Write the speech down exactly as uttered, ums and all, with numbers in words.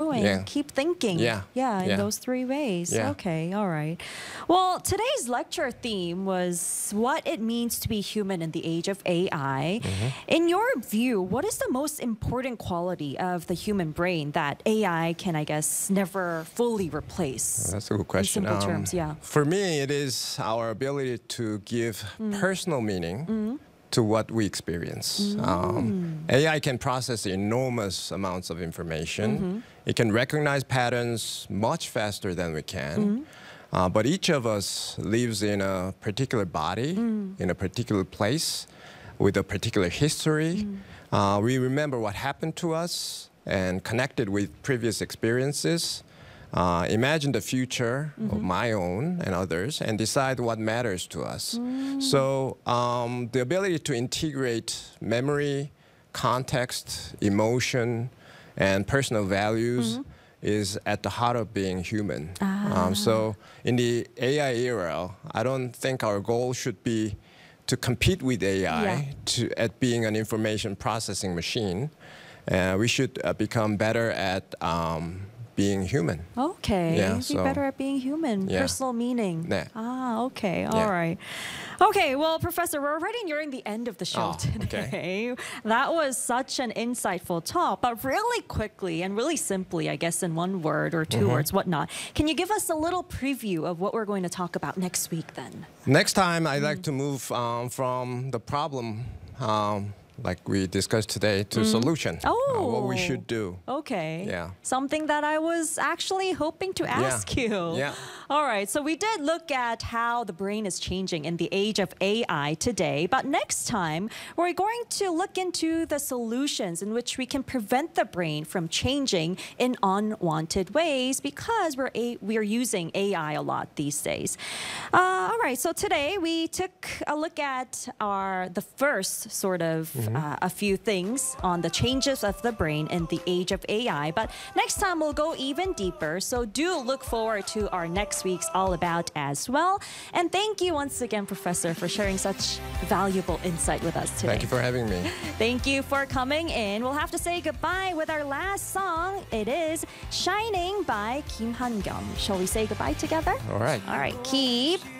going, Yeah. keep thinking. Yeah. Yeah, in Yeah. those three ways. Yeah. Okay, all right. Well, today's lecture theme was what it means to be human in the age of A I. Mm-hmm. In your view, what is the most important quality of the human brain that A I can, I guess, never fully replace? That's a good question. In simple terms, yeah. For me, it is our ability to give personal meaning to what we experience. Um, A I can process enormous amounts of information. It can recognize patterns much faster than we can. Uh, but each of us lives in a particular body, in a particular place, with a particular history. Uh, we remember what happened to us and connected with previous experiences. Uh, imagine the future mm-hmm. of my own and others and decide what matters to us. Mm. So um, the ability to integrate memory, context, emotion, and personal values mm-hmm. is at the heart of being human. Ah. Um, so in the A I era, I don't think our goal should be to compete with A I yeah. to, at being an information processing machine. Uh, we should uh, become better at um, being human. Okay, yeah, be so, better at being human, yeah. personal meaning. Yeah. Ah, okay, all yeah. right. Okay, well, Professor, we're already nearing the end of the show oh, today. Okay. That was such an insightful talk, but really quickly and really simply, I guess in one word or two mm-hmm. words, whatnot, can you give us a little preview of what we're going to talk about next week then? Next time, I'd mm. like to move um, from the problem um, like we discussed today, to mm. solution. Oh. Uh, what we should do. Okay. Yeah. Something that I was actually hoping to ask yeah. you. Yeah. All right. So we did look at how the brain is changing in the age of A I today. But next time, we're going to look into the solutions in which we can prevent the brain from changing in unwanted ways because we're, a we're using A I a lot these days. Uh, all right. So today, we took a look at our the first sort of mm-hmm. Uh, a few things on the changes of the brain in the age of A I. But next time we'll go even deeper. So do look forward to our next week's All About as well. And thank you once again, Professor, for sharing such valuable insight with us today. Thank you for having me. Thank you for coming in. We'll have to say goodbye with our last song. It is Shining by Kim Han-gyum. Shall we say goodbye together? All right. All right. Keep